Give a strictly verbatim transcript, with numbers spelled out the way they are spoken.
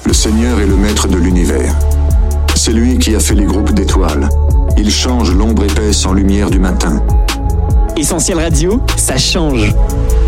Le Seigneur est le maître de l'univers. C'est lui qui a fait les groupes d'étoiles. Il change l'ombre épaisse en lumière du matin. Essentiel Radio, ça change.